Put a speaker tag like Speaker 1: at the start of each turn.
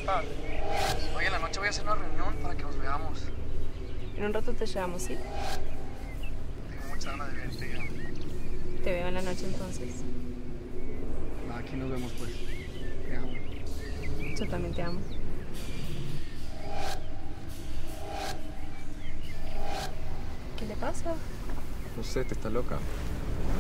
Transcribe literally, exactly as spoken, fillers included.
Speaker 1: estás? Oye, en la noche voy a hacer una reunión para que nos veamos.
Speaker 2: En un rato te llevamos, ¿sí?
Speaker 1: Tengo muchas ganas de verte ya.
Speaker 2: Te veo en la noche entonces.
Speaker 1: Va, aquí nos vemos pues. Te amo.
Speaker 2: Yo también te amo. ¿Qué le pasa?
Speaker 1: No sé, te está loca.